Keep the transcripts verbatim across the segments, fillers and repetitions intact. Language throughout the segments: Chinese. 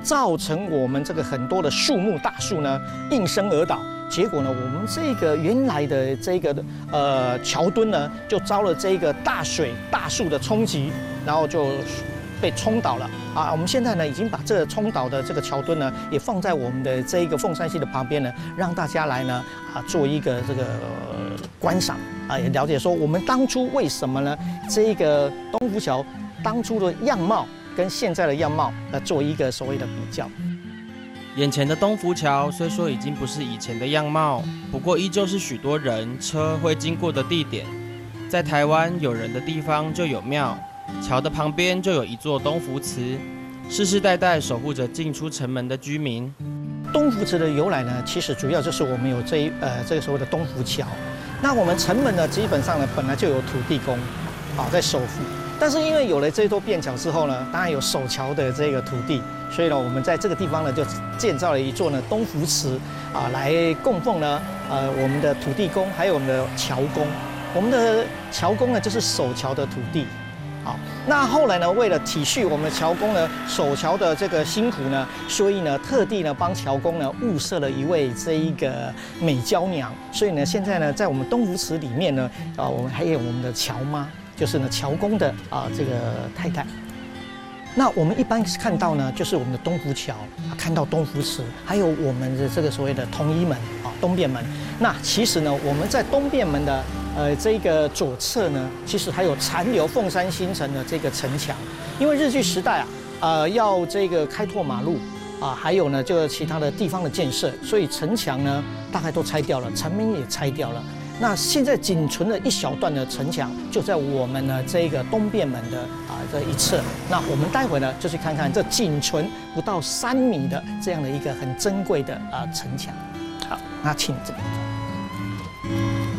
造成我们这个很多的树木大树呢应声而倒。结果呢，我们这个原来的这个呃桥墩呢，就遭了这个大水大树的冲击，然后就被冲倒了啊！我们现在呢，已经把这个冲倒的这个桥墩呢，也放在我们的这一个凤山溪的旁边呢，让大家来呢啊做一个这个、呃、观赏啊，也了解说我们当初为什么呢这一个东福桥当初的样貌跟现在的样貌来做一个所谓的比较。 眼前的东福桥虽说已经不是以前的样貌，不过依旧是许多人车会经过的地点。在台湾有人的地方就有庙，桥的旁边就有一座东福祠，世世代代守护着进出城门的居民。 东福祠的由来呢，其实主要就是我们有这一呃这个所谓的东福桥。那我们城门呢，基本上呢本来就有土地公，啊在守护。但是因为有了这座便桥之后呢，当然有守桥的这个土地，所以呢，我们在这个地方呢就建造了一座呢东福祠啊，来供奉呢呃我们的土地公，还有我们的桥公。我们的桥公呢就是守桥的土地。好，那后来呢，为了体恤我们桥公呢守桥的这个辛苦呢，所以呢特地呢帮桥公呢物色了一位这一个美娇娘。所以呢，现在呢在我们东福祠里面呢，啊我们还有我们的桥妈。就是呢，桥公的啊这个太太。那我们一般看到呢，就是我们的东福桥，看到东福祠，还有我们的这个所谓的同一门啊东便门。那其实呢，我们在东便门的呃这个左侧呢，其实还有残留凤山新城的这个城墙。因为日据时代啊，呃要这个开拓马路啊，还有呢就是其他的地方的建设，所以城墙呢大概都拆掉了，城门也拆掉了。那现在仅存的一小段的城墙，就在我们呢这个东便门的啊这一侧。那我们待会呢就去看看这仅存不到三米的这样的一个很珍贵的啊城墙。好，那请这边走。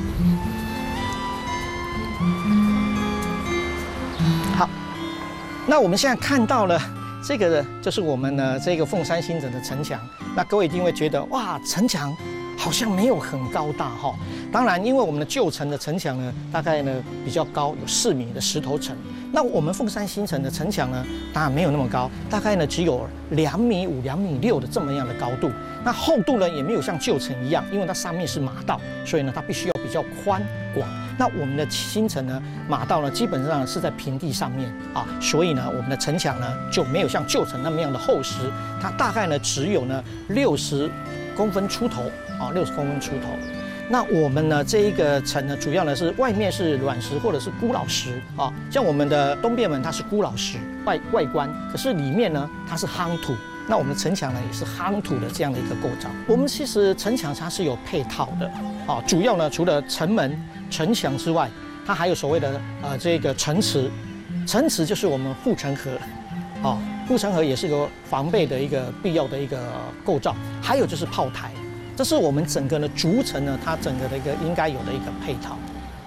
好，那我们现在看到了这个就是我们呢这个凤山新城的城墙。那各位一定会觉得哇，城墙好像没有很高大哈。当然，因为我们的旧城的城墙呢，大概呢比较高，有四米的石头城。那我们凤山新城的城墙呢，当然没有那么高，大概呢只有两米五、两米六的这么样的高度。那厚度呢也没有像旧城一样，因为它上面是马道，所以呢它必须要比较宽广。那我们的新城呢，马道呢基本上是在平地上面啊，所以呢我们的城墙呢就没有像旧城那么样的厚实，它大概呢只有呢六十公分出头啊，六十公分出头。那我们呢这一个城呢，主要呢是外面是卵石或者是孤老石啊，像我们的东便门它是孤老石外外观，可是里面呢它是夯土。那我们的城墙呢也是夯土的这样的一个构造。我们其实城墙它是有配套的啊，主要呢除了城门、城墙之外，它还有所谓的呃这个城池，城池就是我们护城河啊，护城河也是个防备的一个必要的一个构造，还有就是炮台。这是我们整个的竹城呢，它整个的一个应该有的一个配套。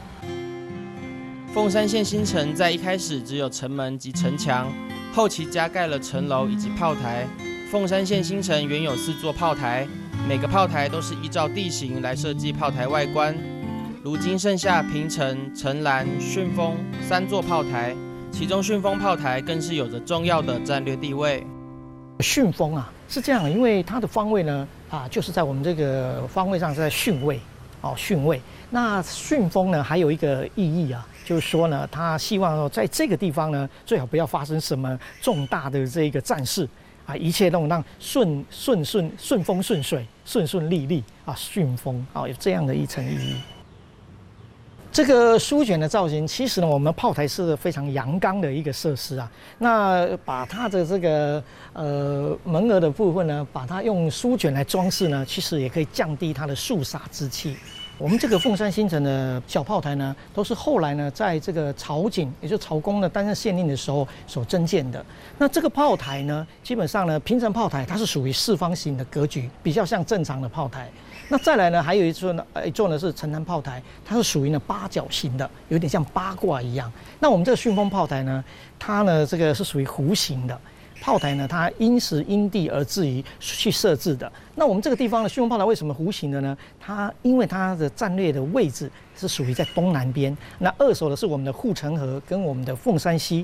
凤山县新城在一开始只有城门及城墙，后期加盖了城楼以及炮台。凤山县新城原有四座炮台，每个炮台都是依照地形来设计炮台外观。如今剩下平城、城栏、顺风三座炮台，其中顺风炮台更是有着重要的战略地位。 顺风啊，是这样，因为它的方位呢，啊，就是在我们这个方位上是在巽位，哦，巽位。那顺风呢，还有一个意义啊，就是说呢，他希望说在这个地方呢，最好不要发生什么重大的这个战事啊，一切都让顺顺顺顺风顺水、顺顺利利啊，顺风啊，有这样的一层意义。这个书卷的造型，其实呢，我们炮台是非常阳刚的一个设施啊。那把它的这个呃门额的部分呢，把它用书卷来装饰呢，其实也可以降低它的肃杀之气。我们这个凤山新城的小炮台呢，都是后来呢，在这个曹景，也就是曹公呢担任县令的时候所增建的。那这个炮台呢，基本上呢，平城炮台它是属于四方形的格局，比较像正常的炮台。那再来呢，还有一座呢，一座呢是城南炮台，它是属于呢八角形的，有点像八卦一样。那我们这个顺风炮台呢，它呢这个是属于弧形的。炮台呢，它因时因地而至于去设置的。那我们这个地方的顺风炮台为什么弧形的呢？它因为它的战略的位置是属于在东南边。那二手的是我们的护城河跟我们的凤山溪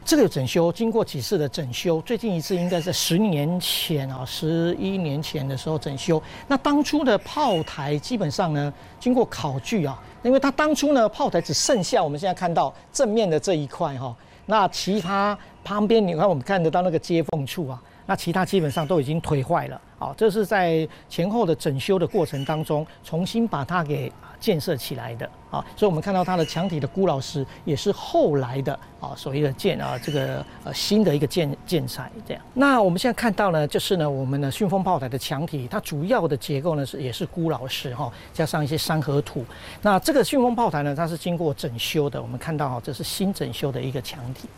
这个整修经过几次的整修，最近一次应该在十年前啊，十一年前的时候整修。那当初的炮台基本上呢，经过考据啊，因为它当初呢炮台只剩下我们现在看到正面的这一块哈，那其他旁边你看我们看得到那个接缝处啊，那其他基本上都已经颓坏了。好，这是在前后的整修的过程当中，重新把它给建设起来的啊，所以我们看到它的墙体的孤老石也是后来的啊，所谓的建啊这个呃新的一个建建材这样。那我们现在看到呢，就是呢我们的讯风炮台的墙体，它主要的结构呢是也是孤老石哈，加上一些山河土。那这个讯风炮台呢，它是经过整修的，我们看到哈，这是新整修的一个墙体。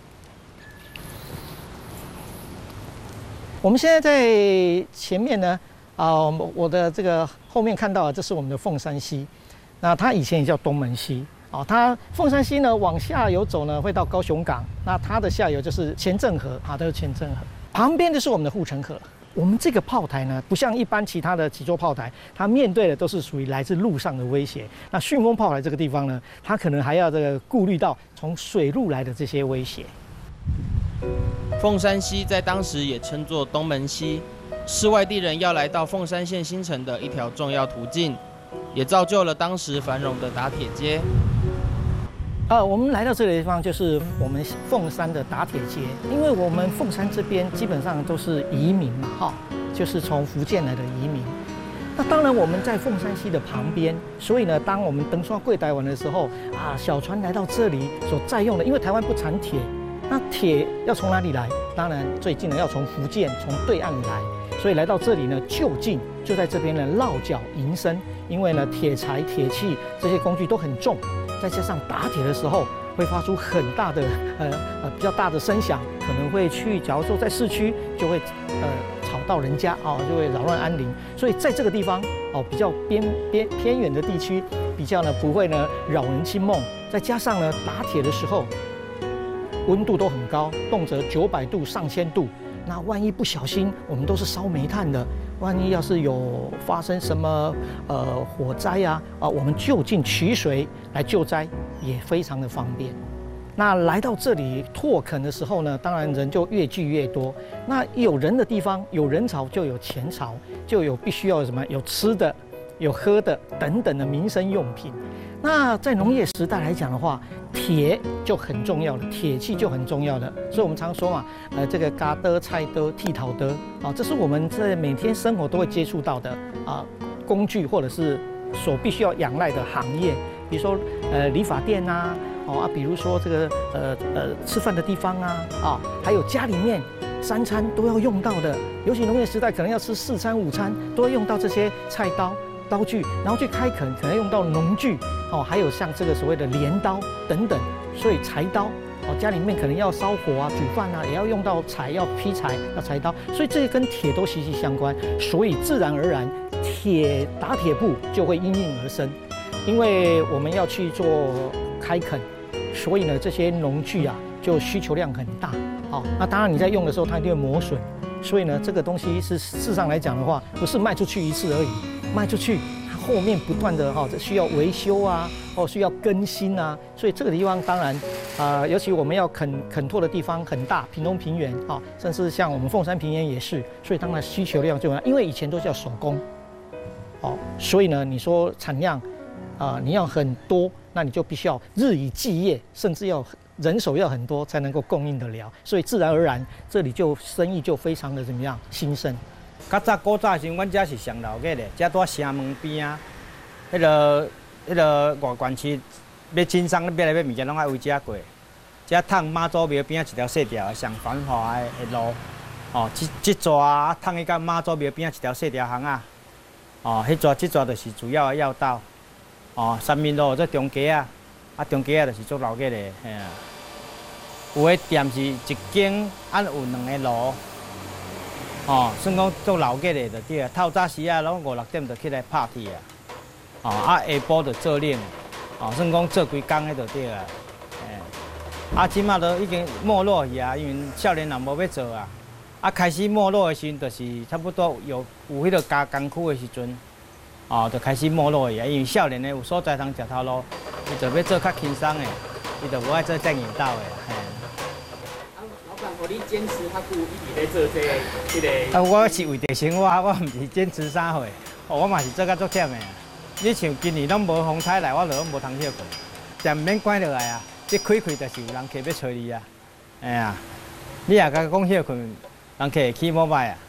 我们现在在前面呢，啊、呃，我的这个后面看到的，这是我们的凤山溪，那它以前也叫东门溪，啊、哦，它凤山溪呢往下游走呢，会到高雄港，那它的下游就是前镇河，啊，都是前镇河，旁边就是我们的护城河。我们这个炮台呢，不像一般其他的几座炮台，它面对的都是属于来自陆上的威胁。那讯风炮台这个地方呢，它可能还要这个顾虑到从水路来的这些威胁。 凤山溪在当时也称作东门溪，是外地人要来到凤山县新城的一条重要途径，也造就了当时繁荣的打铁街。 呃，我们来到这个地方就是我们凤山的打铁街，因为我们凤山这边基本上都是移民嘛，哈，就是从福建来的移民。那当然我们在凤山溪的旁边，所以呢，当我们登刷柜台湾的时候啊，小船来到这里所在用的，因为台湾不产铁。那铁要从哪里来？当然最近呢要从福建从对岸来，所以来到这里呢就近就在这边呢落脚营生。因为呢铁材、铁器这些工具都很重，再加上打铁的时候会发出很大的呃呃比较大的声响，可能会去，假如说在市区就会呃吵到人家啊、哦，就会扰乱安宁。所以在这个地方哦比较边边偏远的地区，比较呢不会呢扰人清梦。再加上呢打铁的时候。温度都很高，动辄九百度、上千度。那万一不小心，我们都是烧煤炭的，万一要是有发生什么呃火灾啊啊，我们就近取水来救灾也非常的方便。那来到这里拓垦的时候呢，当然人就越聚越多。那有人的地方，有人潮就有钱潮，就有必须要什么有吃的、有喝的等等的民生用品。那在农业时代来讲的话，铁就很重要了，铁器就很重要了。所以我们常说嘛，呃，这个嘎的、菜的、剃头的啊，这是我们在每天生活都会接触到的啊工具，或者是所必须要仰赖的行业，比如说呃理发店啊，哦啊，比如说这个呃呃吃饭的地方啊，啊，还有家里面三餐都要用到的，尤其农业时代可能要吃四餐、午餐，都要用到这些菜刀。刀具，然后去开垦，可能用到农具，哦，还有像这个所谓的镰刀等等，所以柴刀，哦，家里面可能要烧火啊、煮饭啊，也要用到柴，要劈柴，要柴刀，所以这跟铁都息息相关，所以自然而然，铁打铁铺就会应运而生，因为我们要去做开垦，所以呢，这些农具啊，就需求量很大，好，那当然你在用的时候，它一定会磨损，所以呢，这个东西是事实上来讲的话，不是卖出去一次而已。卖出去，它后面不断的哈、哦，需要维修啊，哦，需要更新啊，所以这个地方当然啊、呃，尤其我们要垦垦拓的地方很大，屏东平原啊、哦，甚至像我们凤山平原也是，所以当然需求量就很大，因为以前都叫手工，哦，所以呢，你说产量啊、呃，你要很多，那你就必须要日以继夜，甚至要人手要很多才能够供应得了，所以自然而然这里就生意就非常的怎么样兴盛。 较早古早时，阮遮是上老街的，遮在城门边啊，迄个、迄个外关区要经商要来买物件，拢爱为遮过。遮通妈祖庙边仔一条细条的上繁华的路，哦，即即座啊，通去到妈祖庙边仔一条细条巷啊，哦，迄座即座就是主要的要道，哦，三民路做中街啊，啊中街啊就是做老街的，嘿啊。有的店是一间按有两个路。哦，算讲做老街的就对啊，透早时啊，拢五六点就起来拍铁啊，哦，啊下晡就做冷，哦，算讲做规工的就对啊，诶，啊，即马都已经没落去啊，因为少年人无要做啊，啊，开始没落的时阵，就是差不多有有迄个加工区的时阵，哦，就开始没落去啊，因为少年的有所在通食头路，伊就要做较轻松的，伊就无爱做正营道的，嘿。 互你坚持较久，一直在做这个这个？ 啊，我是为着生活，我毋是坚持啥货，哦，我嘛是做甲足忝的啊。你像今年拢无风采来，我就拢无通歇过，店免关落来啊。你开开就是有人客要找你啊，哎呀，你也甲讲歇困，人客会起无歹啊。